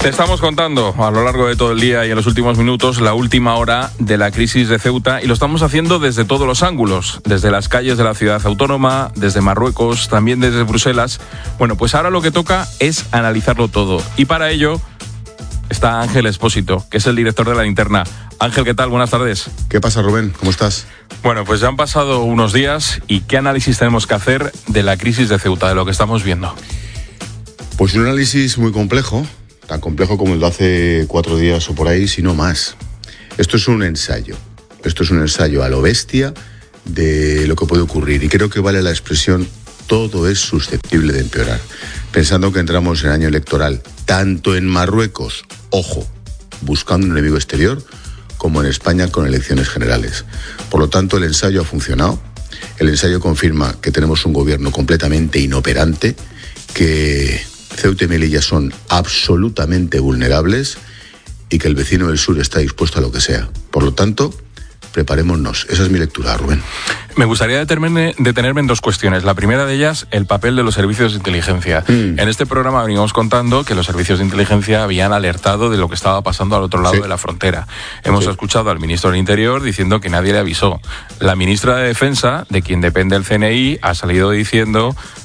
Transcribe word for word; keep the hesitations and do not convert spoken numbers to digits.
Te estamos contando a lo largo de todo el día y en los últimos minutos la última hora de la crisis de Ceuta y lo estamos haciendo desde todos los ángulos, desde las calles de la ciudad autónoma, desde Marruecos, también desde Bruselas. Bueno, pues ahora lo que toca es analizarlo todo y para ello está Ángel Expósito, que es el director de La Linterna. Ángel, ¿qué tal? Buenas tardes. ¿Qué pasa, Rubén? ¿Cómo estás? Bueno, pues ya han pasado unos días y ¿qué análisis tenemos que hacer de la crisis de Ceuta, de lo que estamos viendo? Pues un análisis muy complejo, tan complejo como el de hace cuatro días o por ahí, si no más. Esto es un ensayo, esto es un ensayo a lo bestia de lo que puede ocurrir y creo que vale la expresión todo es susceptible de empeorar. Pensando que entramos en año electoral, tanto en Marruecos, ojo, buscando un enemigo exterior, como en España con elecciones generales. Por lo tanto, el ensayo ha funcionado, el ensayo confirma que tenemos un gobierno completamente inoperante, que Ceuta y Melilla son absolutamente vulnerables y que el vecino del sur está dispuesto a lo que sea. Por lo tanto, preparémonos. Esa es mi lectura, Rubén. Me gustaría detenerme, detenerme en dos cuestiones. La primera de ellas, el papel de los servicios de inteligencia. Mm. En este programa veníamos contando que los servicios de inteligencia habían alertado de lo que estaba pasando al otro lado sí. de la frontera. Hemos sí. escuchado al ministro del Interior diciendo que nadie le avisó. La ministra de Defensa, de quien depende el C N I, ha salido diciendo